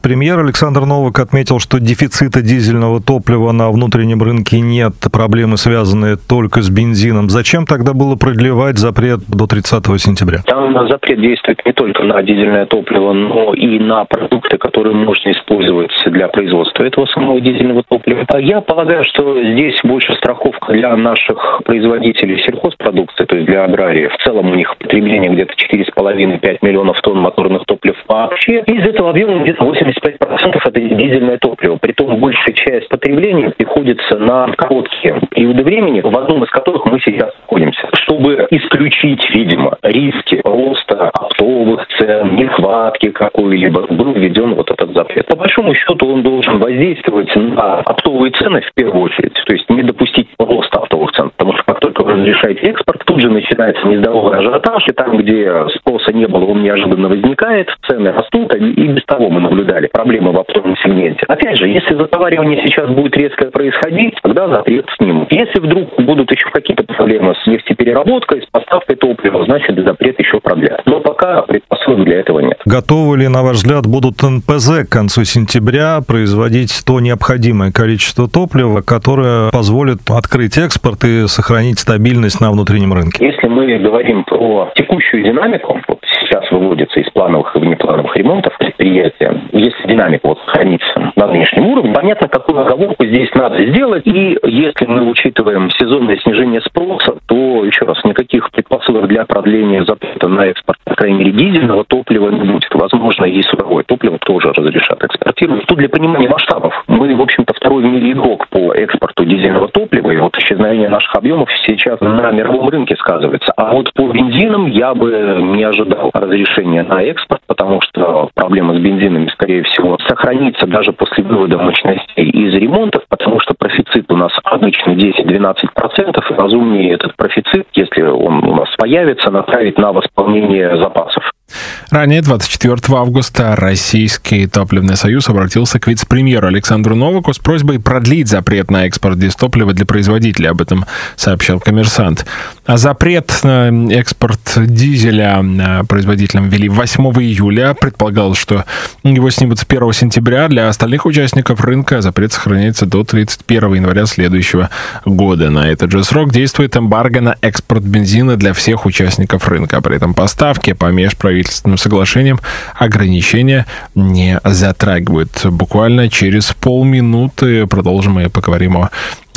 вице-премьер Александр Новак отметил, что дефицита дизельного топлива на внутреннем рынке нет, проблемы, связанные только с бензином. Зачем тогда было продлевать запрет до 30 сентября? Там запрет действует не только на дизельное топливо, но и на продукты, которые можно использовать для производства этого самого дизельного топлива. Я полагаю, что здесь больше страховка для наших производителей сельхозпродукции, то есть для аграриев. В целом у них потребление где-то 4,5-5 миллионов тонн моторных топлив вообще. Из этого объема где-то 85% это дизельное топливо. Притом большая часть потребления приходится на короткие периоды времени, в одном из которых мы сейчас находимся. Чтобы исключить, видимо, риски роста оптовых цен, нехватки какой-либо, был введен вот этот запрет. По большому счету он должен воздействовать на оптовые цены в первую очередь, то есть не допустить роста оптовых цен, потому что как только вы разрешаете экспорт, тут же начинается нездоровый ажиотаж, и там, где спроса не было, он неожиданно возникает, цены растут, и без того мы наблюдали проблемы в оптовом сегменте. Опять же, если затоваривание сейчас будет резко происходить, тогда запрет снимут. Если вдруг будут еще какие-то проблемы с нефтепереработкой, с поставкой топлива, значит запрет еще продлят. Но пока предпосылок для этого нет. Готовы ли, на ваш взгляд, будут НПЗ к концу сентября производить то необходимое количество топлива, которое позволит открыть экспорт и сохранить стабильность на внутреннем рынке? Если мы говорим про текущую динамику, вот сейчас выводится из плановых и внеплановых ремонтов предприятия, если динамика хранится на нынешнем уровне, понятно, какую оговорку здесь надо сделать. И если мы учитываем сезонное снижение спроса, то, еще раз, никаких предпосылок для продления запрета на экспорт, по крайней мере, дизельного топлива не будет. Возможно, и судовое топливо тоже разрешат экспортировать. Тут для понимания масштабов. Мы, в общем-то, второй в мире игрок по экспорту дизельного топлива, и вот исчезновение наших объемов сейчас на мировом рынке сказывается. А вот по бензинам я бы не ожидал разрешения на экспорт, потому что проблема с бензинами, скорее всего, сохранится даже после вывода мощностей из ремонтов, потому что профицит у нас обычно 10-12%, и разумнее этот профицит, если он у нас появится, направить на восполнение запасов. Ранее, 24 августа, Российский топливный союз обратился к вице-премьеру Александру Новаку с просьбой продлить запрет на экспорт дистоплива для производителей. Об этом сообщил «Коммерсант». А запрет на экспорт дизеля производителям ввели 8 июля. Предполагалось, что его снимут с 1 сентября. Для остальных участников рынка запрет сохраняется до 31 января следующего года. На этот же срок действует эмбарго на экспорт бензина для всех участников рынка. При этом поставки по межправительственным соглашениям ограничения не затрагивают. Буквально через полминуты продолжим и поговорим о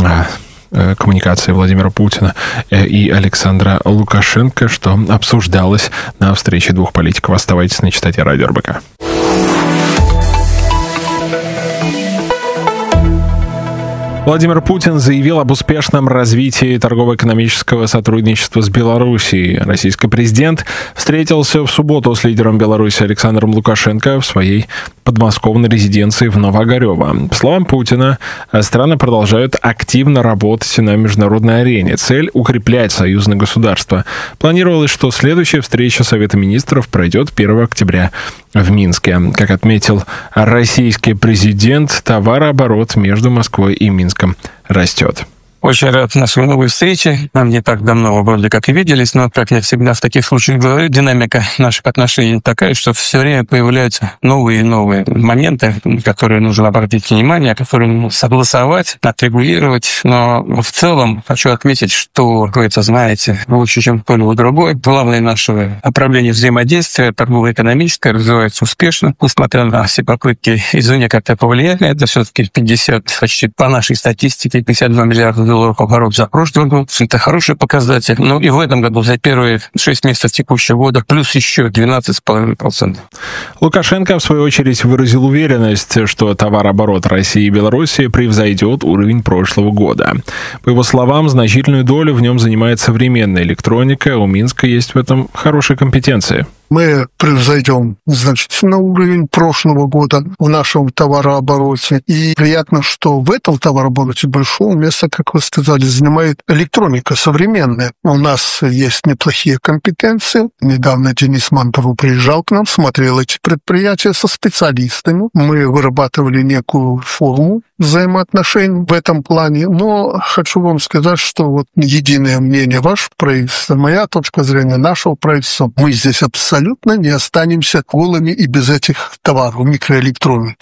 коммуникации Владимира Путина и Александра Лукашенко, что обсуждалось на встрече двух политиков. Оставайтесь на частоте радио РБК. Владимир Путин заявил об успешном развитии торгово-экономического сотрудничества с Белоруссией. Российский президент встретился в субботу с лидером Беларуси Александром Лукашенко в своей подмосковной резиденции в Новоогарево. По словам Путина, страны продолжают активно работать на международной арене. Цель — укреплять союзное государство. Планировалось, что следующая встреча Совета министров пройдет 1 октября в Минске. Как отметил российский президент, товарооборот между Москвой и Минском растет. Очень рад нашей новой встрече. Нам не так давно вроде как и виделись, но, как я всегда в таких случаях говорю, динамика наших отношений такая, что все время появляются новые и новые моменты, которые нужно обратить внимание, которые нужно согласовать, отрегулировать. Но в целом хочу отметить, что, вы это знаете, лучше, чем кто-либо другой. Главное наше направление взаимодействия торгово-экономическое развивается успешно, несмотря на все попытки извне как-то повлиять на это. Все-таки 50, почти по нашей статистике, 52 миллиарда оборот за прошлый год. Это хороший показатель. Ну и в этом году за первые 6 месяцев текущего года плюс еще 12,5%. Лукашенко, в свою очередь, выразил уверенность, что товарооборот России и Беларуси превзойдет уровень прошлого года. По его словам, значительную долю в нем занимает современная электроника. У Минска есть в этом хорошие компетенции. Мы превзойдем значительно уровень прошлого года в нашем товарообороте. И приятно, что в этом товарообороте большое место, как вы сказали, занимает электроника современная. У нас есть неплохие компетенции. Недавно Денис Мантуров приезжал к нам, смотрел эти предприятия со специалистами. Мы вырабатывали некую форму взаимоотношений в этом плане. Но хочу вам сказать, что вот единое мнение ваше правительства, моя точка зрения нашего правительства, мы здесь абсолютно не останемся голыми и без этих товаров микроэлектроники.